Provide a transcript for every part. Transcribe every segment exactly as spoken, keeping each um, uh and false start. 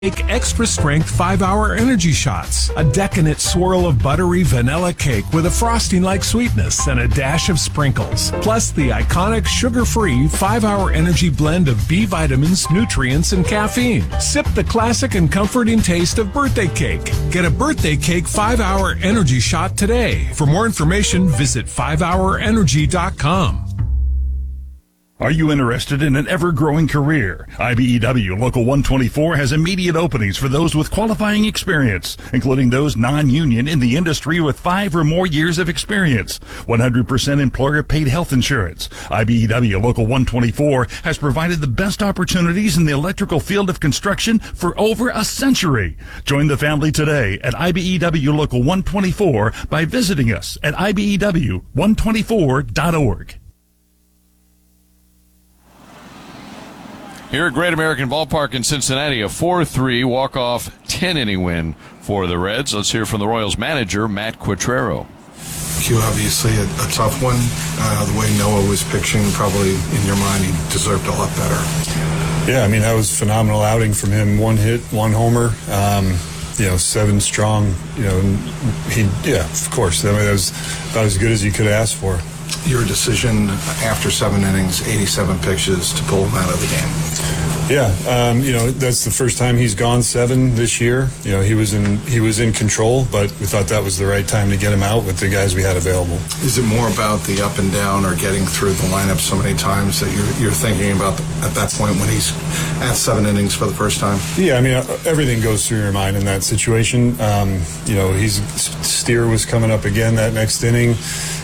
Make extra strength five hour energy shots. A decadent swirl of buttery vanilla cake with a frosting like sweetness and a dash of sprinkles. Plus the iconic sugar-free five hour energy blend of B vitamins, nutrients, and caffeine. Sip the classic and comforting taste of birthday cake. Get a birthday cake five hour energy shot today. For more information, visit five hour energy dot com. Are you interested in an ever-growing career? I B E W Local one twenty-four has immediate openings for those with qualifying experience, including those non-union in the industry with five or more years of experience. one hundred percent employer-paid health insurance. I B E W Local one twenty-four has provided the best opportunities in the electrical field of construction for over a century. Join the family today at I B E W Local one twenty-four by visiting us at I B E W one twenty-four dot org. Here at Great American Ballpark in Cincinnati, a four three walk-off ten-inning win for the Reds. Let's hear from the Royals manager, Matt Quatraro. Q, obviously a, a tough one. Uh, the way Noah was pitching, probably in your mind, he deserved a lot better. Yeah, I mean, that was a phenomenal outing from him. One hit, one homer, um, you know, seven strong. You know, he, yeah, of course. I mean, that was about as good as you could ask for. Your decision after seven innings, eighty-seven pitches, to pull him out of the game. Yeah, um, you know, that's the first time he's gone seven this year. You know, he was in he was in control, but we thought that was the right time to get him out with the guys we had available. Is it more about the up and down or getting through the lineup so many times that you're you're thinking about at that point when he's at seven innings for the first time? Yeah, I mean, everything goes through your mind in that situation. Um, you know, he's Steer was coming up again that next inning.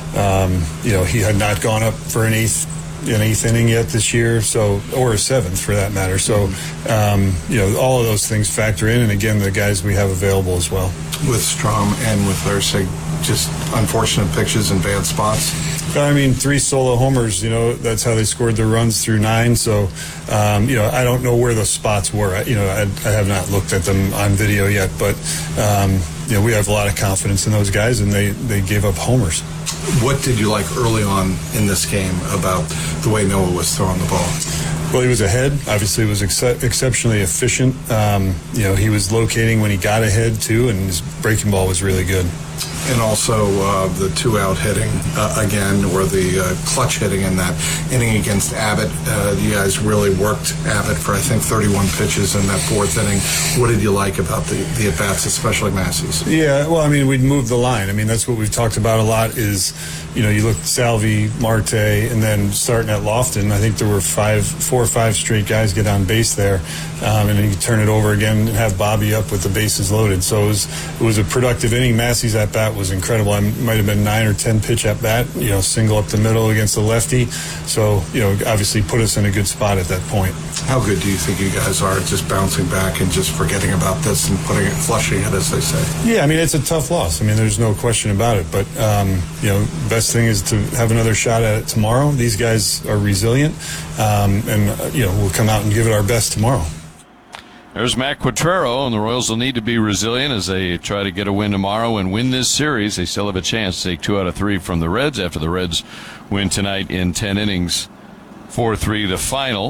Um, you know, he had not gone up for an eighth, an eighth inning yet this year, so or a seventh for that matter. So, um, you know, all of those things factor in, and again, the guys we have available as well. With Strom and with Erceg, just unfortunate pitches in bad spots. I mean, three solo homers, you know, that's how they scored their runs through nine. So, um, you know, I don't know where those spots were. I, you know, I, I have not looked at them on video yet, but, um, you know, we have a lot of confidence in those guys, and they, they gave up homers. What did you like early on in this game about the way Noah was throwing the ball? Well, he was ahead. Obviously, he was ex- exceptionally efficient. Um, you know, he was locating when he got ahead, too, and his breaking ball was really good. And also uh, the two-out hitting uh, again, or the uh, clutch hitting in that inning against Abbott. Uh, you guys really worked Abbott for, I think, thirty-one pitches in that fourth inning. What did you like about the, the at-bats, especially Massey's? Yeah, well, I mean, we'd moved the line. I mean, that's what we've talked about a lot is, you know, you look at Salvi, Marte, and then starting at Lofton, I think there were five, four or five straight guys get on base there, um, and then you turn it over again and have Bobby up with the bases loaded. So it was, it was a productive inning. Massey's at-bat was incredible. I might have been nine or ten pitch at bat, you know, single up the middle against the lefty. So, you know, obviously put us in a good spot at that point. How good do you think you guys are just bouncing back and just forgetting about this and putting it, flushing it, as they say? Yeah, I mean, it's a tough loss. I mean, there's no question about it. But, um, you know, best thing is to have another shot at it tomorrow. These guys are resilient, um, and, uh, you know, we'll come out and give it our best tomorrow. There's Matt Quatraro, and the Royals will need to be resilient as they try to get a win tomorrow and win this series. They still have a chance to take two out of three from the Reds after the Reds win tonight in ten innings, four three the final.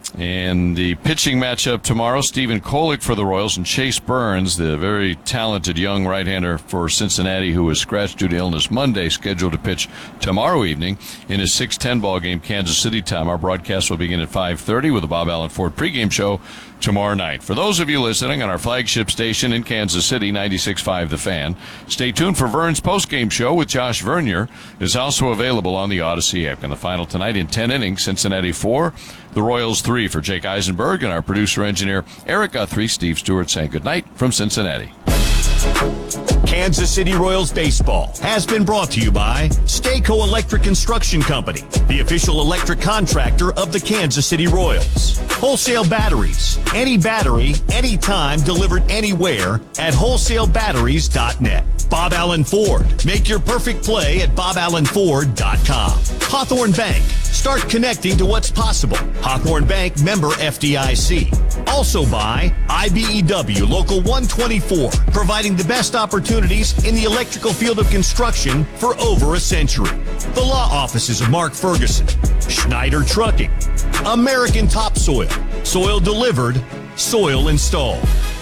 And the pitching matchup tomorrow, Stephen Kolek for the Royals and Chase Burns, the very talented young right-hander for Cincinnati who was scratched due to illness Monday, scheduled to pitch tomorrow evening in a six ten ball game, Kansas City time. Our broadcast will begin at five thirty with the Bob Allen Ford pregame show tomorrow night. For those of you listening on our flagship station in Kansas City, ninety-six point five The Fan, stay tuned for Vern's postgame show with Josh Vernier. Is also available on the Odyssey app. And the final tonight in ten innings, Cincinnati four, the Royals three. For Jake Eisenberg and our producer-engineer Eric Guthrie, Steve Stewart saying goodnight from Cincinnati. Kansas City Royals baseball has been brought to you by Stayco Electric Construction Company, the official electric contractor of the Kansas City Royals. Wholesale batteries, any battery, anytime, delivered anywhere at wholesale batteries dot net. Bob Allen Ford, make your perfect play at bob allen ford dot com. Hawthorne Bank, start connecting to what's possible. Hawthorne Bank, member F D I C. Also by I B E W Local one twenty-four, providing the best opportunities in the electrical field of construction for over a century. The law offices of Mark Ferguson, Schneider Trucking, American Topsoil, soil delivered, soil installed.